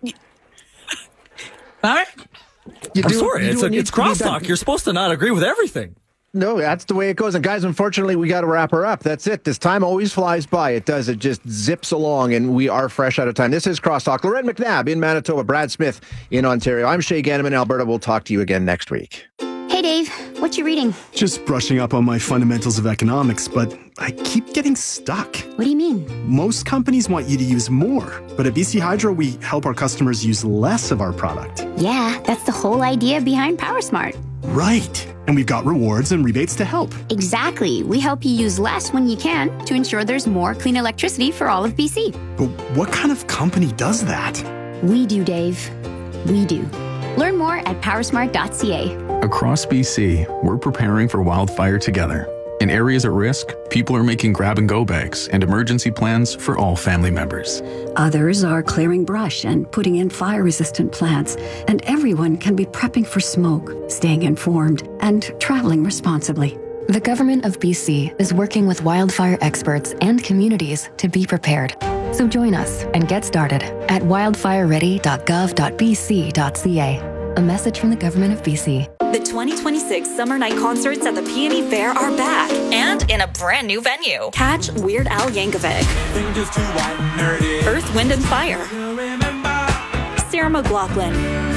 All right. You I'm do, sorry, you it's, a, it's crosstalk. You're supposed to not agree with everything. No, that's the way it goes. And guys, unfortunately, we got to wrap her up. That's it. This time always flies by. It does. It just zips along, and we are fresh out of time. This is Crosstalk. Loren McNabb in Manitoba, Brad Smith in Ontario. I'm Shay Ganam in Alberta. We'll talk to you again next week. Hey, Dave. What you reading? Just brushing up on my fundamentals of economics, but I keep getting stuck. What do you mean? Most companies want you to use more, but at B C Hydro, we help our customers use less of our product. Yeah, that's the whole idea behind PowerSmart. Right. And we've got rewards and rebates to help. Exactly. We help you use less when you can to ensure there's more clean electricity for all of B C. But what kind of company does that? We do, Dave. We do. Learn more at powersmart dot c a. Across B C, we're preparing for wildfire together. In areas at risk, people are making grab-and-go bags and emergency plans for all family members. Others are clearing brush and putting in fire-resistant plants, and everyone can be prepping for smoke, staying informed, and traveling responsibly. The Government of B C is working with wildfire experts and communities to be prepared. So join us and get started at wildfire ready dot gov dot b c dot c a. A message from the Government of B C. The twenty twenty-six Summer Night Concerts at the Peony Fair are back and in a brand new venue. Catch Weird Al Yankovic, Earth, Wind and Fire, Sarah McLachlan,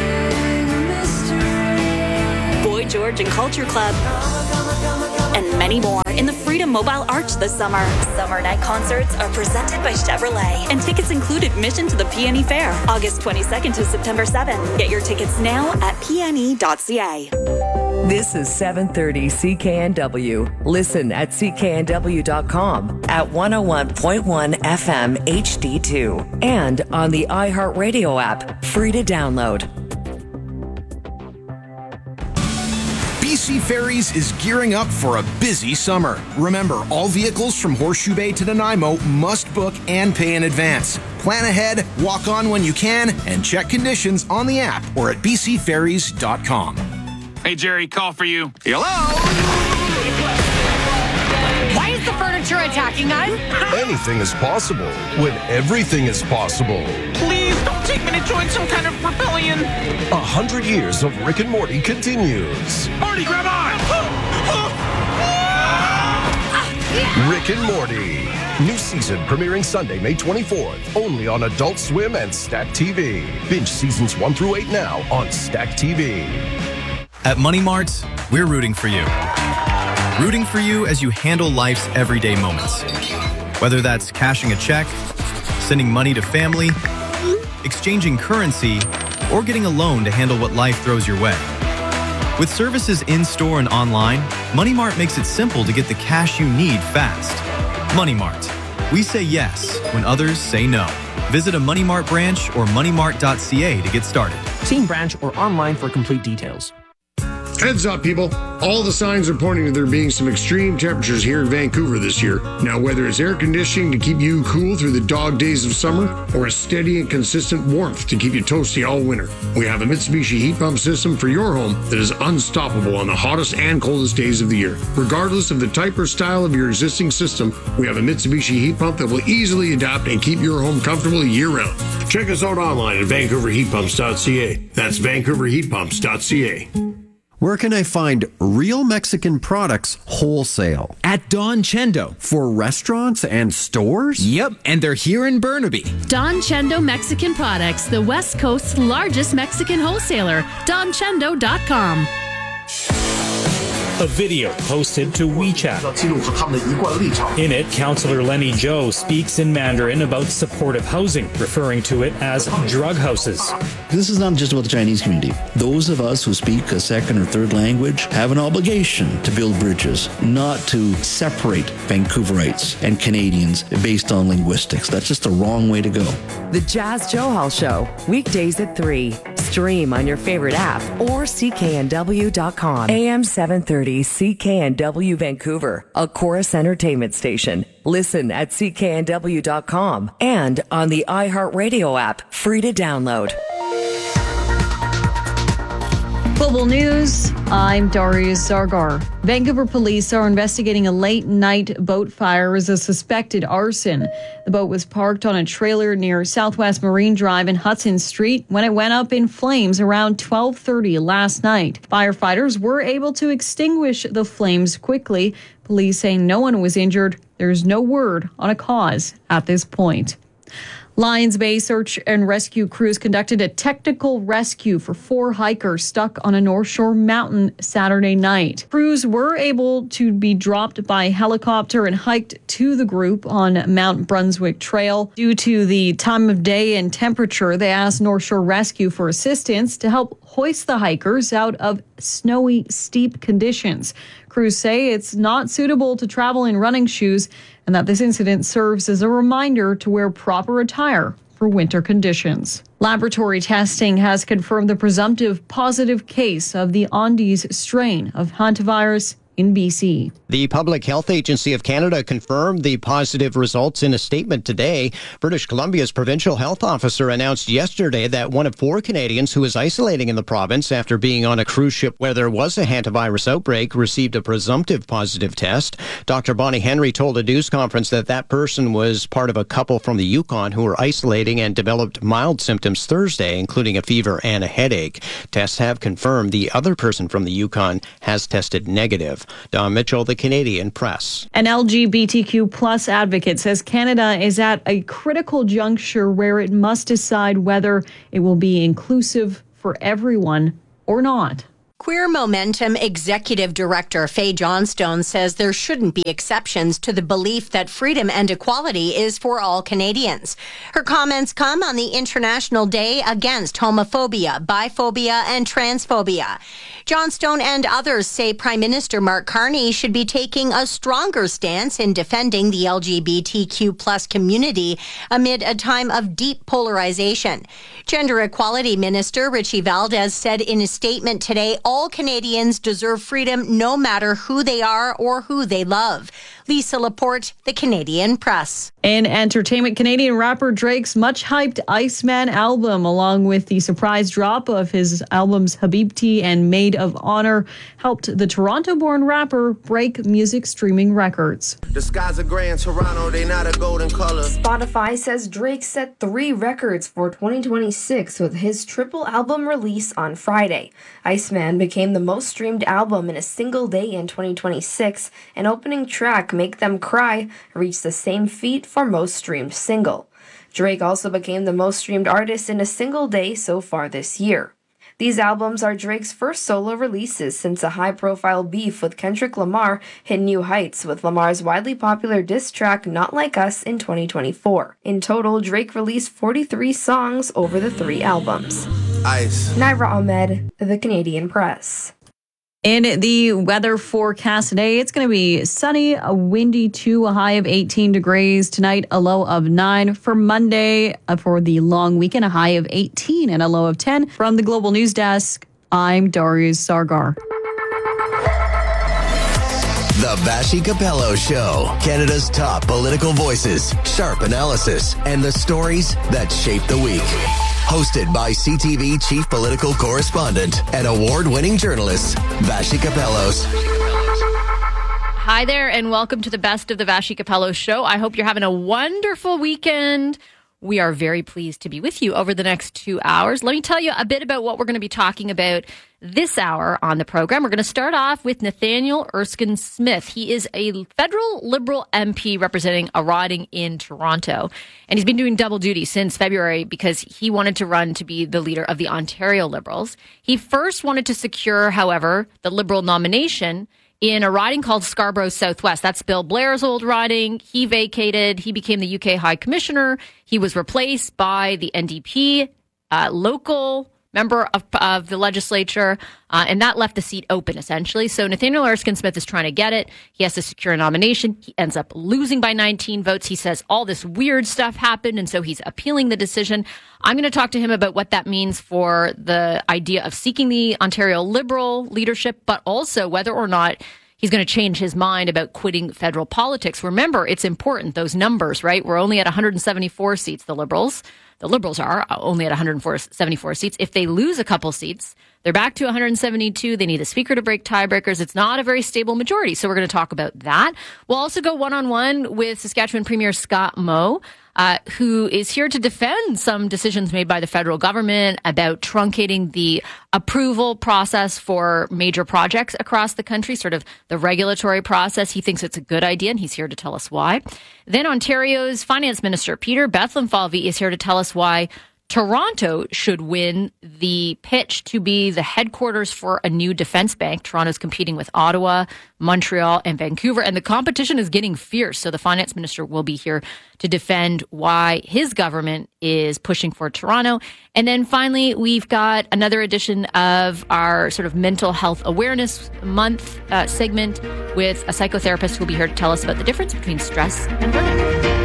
Boy George and Culture Club, and many more in the Freedom Mobile Arch this summer. Summer Night Concerts are presented by Chevrolet, and tickets include admission to the Peony Fair, August twenty-second to September seventh. Get your tickets now at p n e dot c a. This is seven thirty C K N W. Listen at c k n w dot com, at one oh one point one F M H D two, and on the iHeartRadio app, free to download. B C Ferries is gearing up for a busy summer. Remember, all vehicles from Horseshoe Bay to Nanaimo must book and pay in advance. Plan ahead, walk on when you can, and check conditions on the app or at b c ferries dot com. Hey, Jerry, call for you. Hello? Why is the furniture attacking us? Anything is possible when everything is possible. Please don't take me to join some kind of rebellion. A hundred years of Rick and Morty continues. Marty, grab on! Rick and Morty. New season premiering Sunday, May twenty-fourth. Only on Adult Swim and Stack T V. Binge seasons one through eight now on Stack T V. At Money Mart, we're rooting for you. Rooting for you as you handle life's everyday moments. Whether that's cashing a check, sending money to family, exchanging currency, or getting a loan to handle what life throws your way. With services in-store and online, Money Mart makes it simple to get the cash you need fast. Money Mart. We say yes when others say no. Visit a Money Mart branch or money mart dot c a to get started. See in branch or online for complete details. Heads up, people. All the signs are pointing to there being some extreme temperatures here in Vancouver this year. Now, whether it's air conditioning to keep you cool through the dog days of summer or a steady and consistent warmth to keep you toasty all winter, we have a Mitsubishi heat pump system for your home that is unstoppable on the hottest and coldest days of the year. Regardless of the type or style of your existing system, we have a Mitsubishi heat pump that will easily adapt and keep your home comfortable year-round. Check us out online at vancouver heat pumps dot c a. That's vancouver heat pumps dot c a. Where can I find real Mexican products wholesale? At Don Chendo. For restaurants and stores? Yep, and they're here in Burnaby. Don Chendo Mexican Products, the West Coast's largest Mexican wholesaler. don chendo dot com. A video posted to WeChat. In it, Councillor Lenny Zhou speaks in Mandarin about supportive housing, referring to it as drug houses. This is not just about the Chinese community. Those of us who speak a second or third language have an obligation to build bridges, not to separate Vancouverites and Canadians based on linguistics. That's just the wrong way to go. The Jazz Johal Show, weekdays at three. Stream on your favorite app or c k n w dot com. A M seven thirty C K N W Vancouver, a Chorus Entertainment station. Listen at c k n w dot com and on the iHeartRadio app, free to download. Global News, I'm Darius Zargar. Vancouver police are investigating a late-night boat fire as a suspected arson. The boat was parked on a trailer near Southwest Marine Drive and Hudson Street when it went up in flames around twelve thirty last night. Firefighters were able to extinguish the flames quickly. Police say no one was injured. There's no word on a cause at this point. Lions Bay search and rescue crews conducted a technical rescue for four hikers stuck on a North Shore mountain Saturday night. Crews were able to be dropped by helicopter and hiked to the group on Mount Brunswick Trail. Due to the time of day and temperature, they asked North Shore Rescue for assistance to help hoist the hikers out of snowy, steep conditions. Crews say it's not suitable to travel in running shoes and that this incident serves as a reminder to wear proper attire for winter conditions. Laboratory testing has confirmed the presumptive positive case of the Andes strain of hantavirus in B C. The Public Health Agency of Canada confirmed the positive results in a statement today. British Columbia's provincial health officer announced yesterday that one of four Canadians who is isolating in the province after being on a cruise ship where there was a hantavirus outbreak received a presumptive positive test. Doctor Bonnie Henry told a news conference that that person was part of a couple from the Yukon who were isolating and developed mild symptoms Thursday, including a fever and a headache. Tests have confirmed the other person from the Yukon has tested negative. Don Mitchell, the Canadian Press. An L G B T Q plus advocate says Canada is at a critical juncture where it must decide whether it will be inclusive for everyone or not. Queer Momentum Executive Director Faye Johnstone says there shouldn't be exceptions to the belief that freedom and equality is for all Canadians. Her comments come on the International Day Against Homophobia, Biphobia, and Transphobia. Johnstone and others say Prime Minister Mark Carney should be taking a stronger stance in defending the L G B T Q plus community amid a time of deep polarization. Gender Equality Minister Richie Valdez said in a statement today, all Canadians deserve freedom no matter who they are or who they love. Lisa Laporte, the Canadian Press. In entertainment, Canadian rapper Drake's much-hyped Iceman album, along with the surprise drop of his albums Habibti and Maid of Honor, helped the Toronto-born rapper break music streaming records. The skies are gray in Toronto, they not a golden color. Spotify says Drake set three records for twenty twenty-six with his triple album release on Friday. Iceman became the most streamed album in a single day in twenty twenty-six, and opening track Make Them Cry reached the same feat for most streamed single. Drake also became the most streamed artist in a single day so far this year. These albums are Drake's first solo releases since a high-profile beef with Kendrick Lamar hit new heights with Lamar's widely popular diss track Not Like Us in twenty twenty-four. In total, Drake released forty-three songs over the three albums. Ice. Naira Ahmed, The Canadian Press. In the weather forecast today, it's going to be sunny, a windy too, a high of eighteen degrees. Tonight, a low of nine. For Monday, uh, for the long weekend, a high of eighteen and a low of ten. From the Global News Desk, I'm Darius Sargar. The Vassy Capello Show. Canada's top political voices, sharp analysis, and the stories that shape the week. Hosted by C T V chief political correspondent and award-winning journalist, Vassy Capellos. Hi there, and welcome to the best of the Vassy Capello Show. I hope you're having a wonderful weekend. We are very pleased to be with you over the next two hours. Let me tell you a bit about what we're going to be talking about this hour on the program. We're going to start off with Nathaniel Erskine Smith. He is a federal Liberal M P representing a riding in Toronto. And he's been doing double duty since February because he wanted to run to be the leader of the Ontario Liberals. He first wanted to secure, however, the Liberal nomination in a riding called Scarborough Southwest. That's Bill Blair's old riding. He vacated. He became the U K High Commissioner. He was replaced by the N D P uh, local member of, of the legislature, uh, and that left the seat open, essentially. So Nathaniel Erskine Smith is trying to get it. He has to secure a nomination. He ends up losing by nineteen votes. He says all this weird stuff happened, and so he's appealing the decision. I'm going to talk to him about what that means for the idea of seeking the Ontario Liberal leadership, but also whether or not he's going to change his mind about quitting federal politics. Remember, it's important, those numbers, right? We're only at one hundred seventy-four seats, the Liberals. The Liberals are only at one hundred seventy-four seats. If they lose a couple seats, they're back to one hundred seventy-two. They need a speaker to break tiebreakers. It's not a very stable majority. So we're going to talk about that. We'll also go one-on-one with Saskatchewan Premier Scott Moe, uh, who is here to defend some decisions made by the federal government about truncating the approval process for major projects across the country, sort of the regulatory process. He thinks it's a good idea, and he's here to tell us why. Then Ontario's Finance Minister, Peter Bethlenfalvy, is here to tell us why Toronto should win the pitch to be the headquarters for a new defense bank. Toronto's competing with Ottawa, Montreal, and Vancouver, and the competition is getting fierce. So the finance minister will be here to defend why his government is pushing for Toronto. And then finally, we've got another edition of our sort of mental health awareness month uh, segment with a psychotherapist who will be here to tell us about the difference between stress and burnout.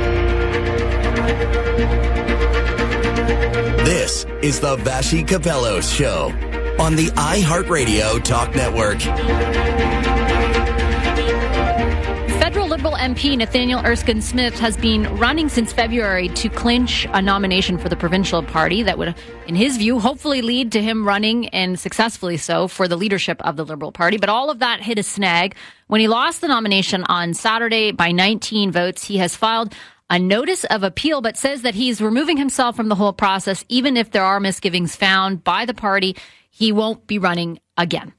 This is the Vassy Capellos Show. on the iHeartRadio Talk Network. Federal Liberal M P Nathaniel Erskine Smith has been running since February to clinch a nomination for the provincial party that would, in his view, hopefully lead to him running, and successfully so, for the leadership of the Liberal Party. But all of that hit a snag when he lost the nomination on Saturday by nineteen votes. He has filed a notice of appeal, but says that he's removing himself from the whole process. Even if there are misgivings found by the party, he won't be running again.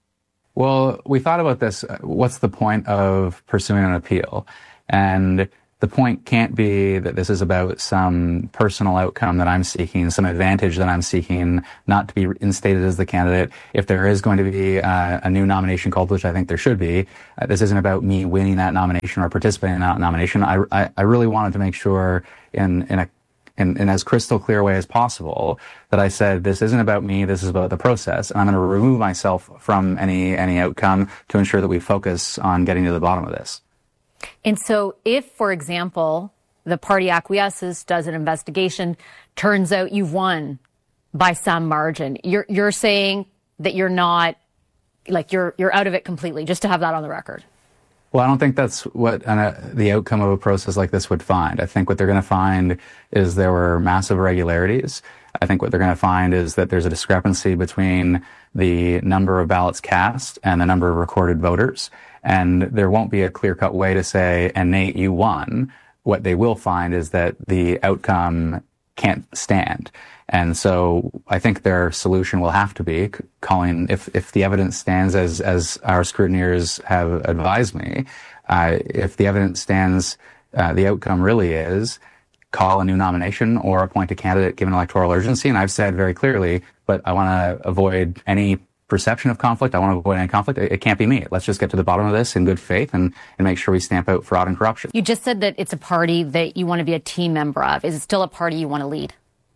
Well, we thought about this. What's the point of pursuing an appeal? And the point can't be that this is about some personal outcome that I'm seeking, some advantage that I'm seeking, not to be instated as the candidate. If there is going to be uh, a new nomination called, which I think there should be, uh, this isn't about me winning that nomination or participating in that nomination. I, I, I really wanted to make sure in, in a In, in as crystal clear way as possible that I said, this isn't about me, this is about the process, and I'm going to remove myself from any any outcome to ensure that we focus on getting to the bottom of this. And so if, for example, the party acquiesces, does an investigation, turns out you've won by some margin, you're you're saying that you're not, like, you're you're out of it completely, just to have that on the record. Well, I don't think that's what uh, the outcome of a process like this would find. I think what they're going to find is there were massive irregularities. I think what they're going to find is that there's a discrepancy between the number of ballots cast and the number of recorded voters. And there won't be a clear-cut way to say, and Nate, you won. What they will find is that the outcome can't stand. And so I think their solution will have to be calling, if, if the evidence stands as, as our scrutineers have advised me, uh, if the evidence stands, uh, the outcome really is call a new nomination or appoint a candidate given electoral urgency. And I've said very clearly, but I want to avoid any perception of conflict. I want to avoid any conflict. It, it can't be me. Let's just get to the bottom of this in good faith and, and make sure we stamp out fraud and corruption. You just said that it's a party that you want to be a team member of. Is it still a party you want to lead?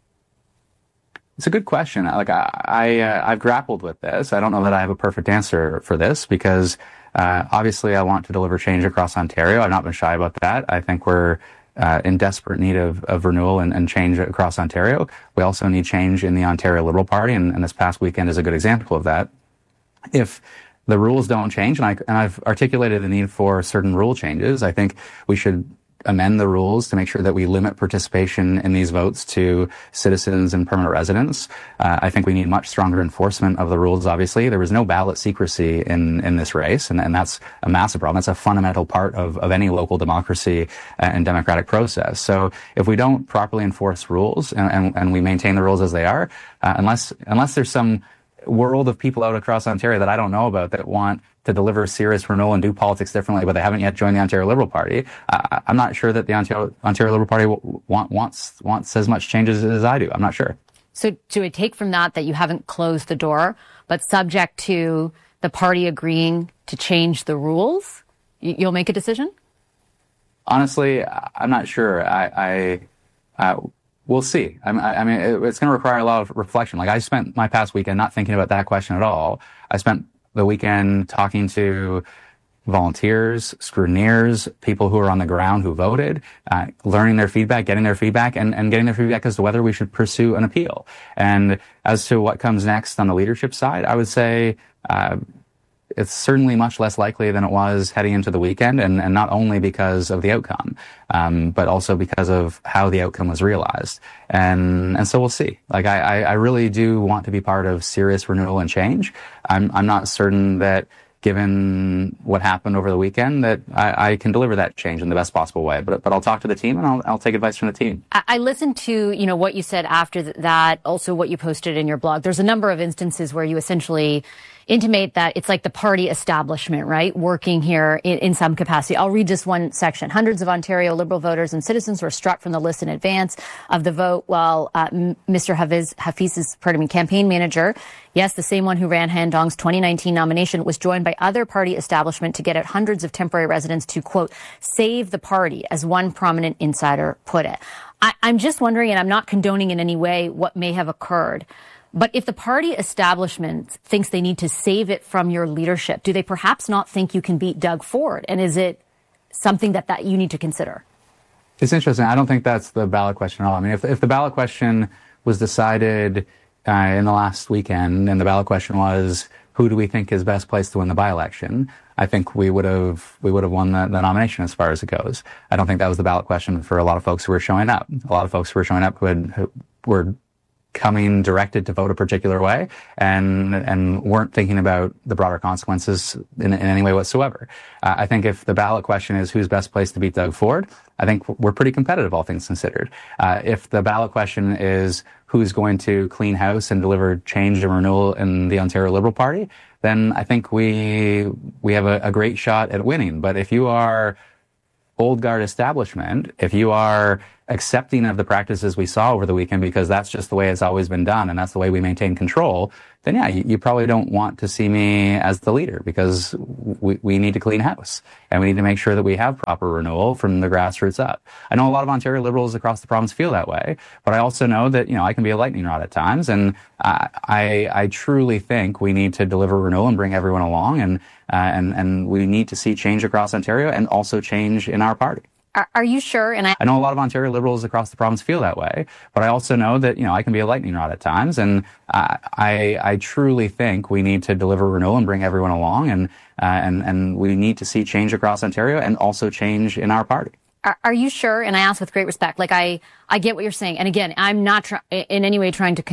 It's a good question. Like I, I uh, I've grappled with this. I don't know that I have a perfect answer for this because uh, obviously I want to deliver change across Ontario. I've not been shy about that. I think we're uh, in desperate need of, of renewal and, and change across Ontario. We also need change in the Ontario Liberal Party, and, and this past weekend is a good example of that. If the rules don't change, and, I, and I've articulated the need for certain rule changes, I think we should amend the rules to make sure that we limit participation in these votes to citizens and permanent residents. Uh, I think we need much stronger enforcement of the rules, obviously. There was no ballot secrecy in, in this race, and, and that's a massive problem. That's a fundamental part of, of any local democracy and democratic process. So if we don't properly enforce rules and, and, and we maintain the rules as they are, uh, unless unless there's some world of people out across Ontario that I don't know about that want to deliver serious renewal and do politics differently, but they haven't yet joined the Ontario Liberal Party. Uh, I'm not sure that the Ontario, Ontario Liberal Party want, wants wants as much changes as I do. I'm not sure. So do I take from that that you haven't closed the door, but subject to the party agreeing to change the rules, you'll make a decision? Honestly, I'm not sure. I, I uh, we'll see. I, I mean, it, it's going to require a lot of reflection. Like I spent my past weekend not thinking about that question at all. I spent the weekend talking to volunteers, scrutineers, people who are on the ground who voted, uh, learning their feedback, getting their feedback, and, and getting their feedback as to whether we should pursue an appeal. And as to what comes next on the leadership side, I would say uh, it's certainly much less likely than it was heading into the weekend, and, and not only because of the outcome, um, but also because of how the outcome was realized. And and so we'll see. Like I, I really do want to be part of serious renewal and change. I'm I'm not certain that, given what happened over the weekend, that I, I can deliver that change in the best possible way. But but I'll talk to the team, and I'll I'll take advice from the team. I, I listened to, you know, what you said after that, also what you posted in your blog. There's a number of instances where you essentially intimate that it's like the party establishment, right, working here in, in some capacity. I'll read just one section. Hundreds of Ontario Liberal voters and citizens were struck from the list in advance of the vote, while uh, Mister Hafiz, Hafiz's, pardon me, campaign manager, yes, the same one who ran Han Dong's twenty nineteen nomination, was joined by other party establishment to get at hundreds of temporary residents to, quote, save the party, as one prominent insider put it. I, I'm just wondering, and I'm not condoning in any way what may have occurred, but if the party establishment thinks they need to save it from your leadership, do they perhaps not think you can beat Doug Ford? And is it something that, that you need to consider? It's interesting. I don't think that's the ballot question at all. I mean, if, if the ballot question was decided uh, in the last weekend and the ballot question was, who do we think is best placed to win the by-election? I think we would have we would have won the, the nomination as far as it goes. I don't think that was the ballot question for a lot of folks who were showing up. A lot of folks who were showing up who, had, who were coming directed to vote a particular way and and weren't thinking about the broader consequences in, in any way whatsoever. Uh, I think if the ballot question is who's best placed to beat Doug Ford, I think we're pretty competitive, all things considered. Uh, if the ballot question is who's going to clean house and deliver change and renewal in the Ontario Liberal Party, then I think we we have a, a great shot at winning. But if you are old guard establishment, if you are accepting of the practices we saw over the weekend because that's just the way it's always been done and that's the way we maintain control, then yeah, you, you probably don't want to see me as the leader because we, we need to clean house and we need to make sure that we have proper renewal from the grassroots up. I know a lot of Ontario Liberals across the province feel that way, but I also know that, you know, I can be a lightning rod at times, and uh, I, I truly think we need to deliver renewal and bring everyone along, and, uh, and, and we need to see change across Ontario and also change in our party. Are, are you sure? And I, I know a lot of Ontario Liberals across the province feel that way, but I also know that, you know, I can be a lightning rod at times, and uh, I I truly think we need to deliver renewal and bring everyone along, and uh, and and we need to see change across Ontario and also change in our party. Are, are you sure? And I ask with great respect. Like I I get what you're saying, and again, I'm not try- in any way trying to